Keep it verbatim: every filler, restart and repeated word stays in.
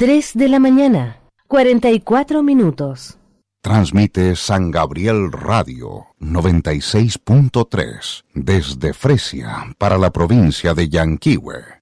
tres de la mañana, cuarenta y cuatro minutos. Transmite San Gabriel Radio noventa y seis punto tres desde Fresia para la provincia de Yanquihue.